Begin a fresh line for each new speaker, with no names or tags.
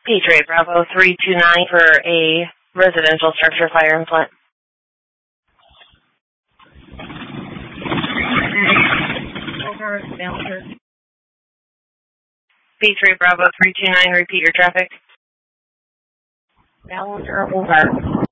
Patriot Bravo 329 for a residential structure fire in Flint.
Over, Balancer.
Patriot Bravo 329, repeat your traffic.
Balancer, over.